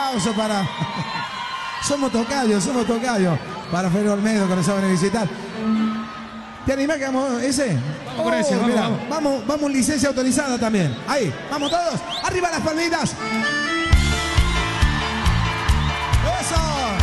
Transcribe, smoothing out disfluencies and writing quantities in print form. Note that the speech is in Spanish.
aplauso para... Somos tocayos. Para Fer Olmedo, que nos saben visitar. ¿Te animás que vamos ese? Vamos con ese, vamos. Vamos, licencia autorizada también. Ahí, vamos todos. Arriba las palmitas.